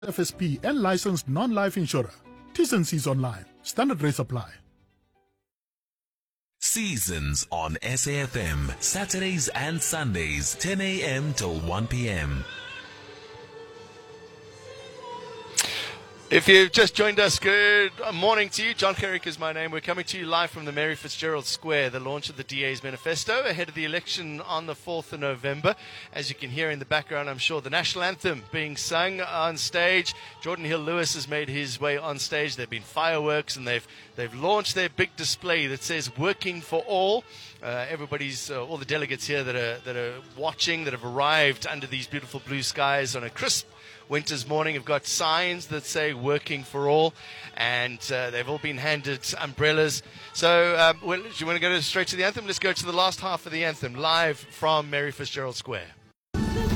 FSP and licensed non-life insurer. T's and C's online. Standard rates apply. Seasons on SAFM, Saturdays and Sundays, 10 a.m. till 1 p.m. If you've just joined us, good morning to you. John Carrick is my name. We're coming to you live from the Mary Fitzgerald Square, the launch of the DA's manifesto ahead of the election on the 4th of November. As you can hear in the background, I'm sure the national anthem being sung on stage. Jordan Hill-Lewis has made his way on stage. There have been fireworks and they've launched their big display that says "Working for All." All the delegates here that are watching, that have arrived under these beautiful blue skies on a crisp winter's morning, have got signs that say "Working for All," and they've all been handed umbrellas. So, do you want to go straight to the anthem? Let's go to the last half of the anthem, live from Mary Fitzgerald Square.